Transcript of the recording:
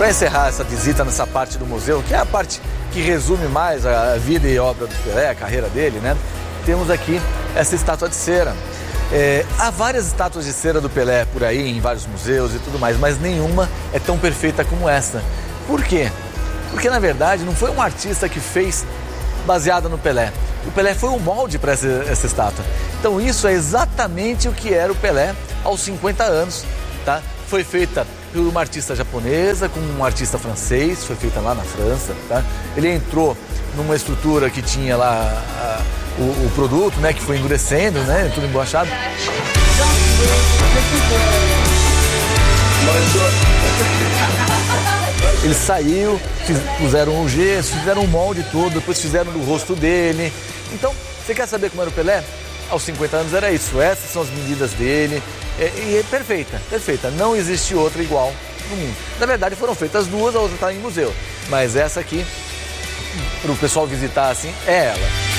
para encerrar essa visita nessa parte do museu, que é a parte que resume mais a vida e obra do Pelé, a carreira dele, né? Temos aqui essa estátua de cera. Há várias estátuas de cera do Pelé por aí, em vários museus e tudo mais, mas nenhuma é tão perfeita como essa. Por quê? Porque, na verdade, não foi um artista que fez baseado no Pelé. O Pelé foi o molde para essa estátua. Então, isso é exatamente o que era o Pelé aos 50 anos, tá? Foi feita por uma artista japonesa, com um artista francês, foi feita lá na França, tá? Ele entrou numa estrutura que tinha lá o produto, né, que foi endurecendo, né, tudo emborrachado. Ele saiu, puseram um gesso, fizeram um molde todo, depois fizeram no rosto dele. Então, você quer saber como era o Pelé? Aos 50 anos era isso, essas são as medidas dele. E é perfeita, perfeita. Não existe outra igual no mundo. Na verdade, foram feitas duas, a outra está em museu. Mas essa aqui, para o pessoal visitar assim, é ela.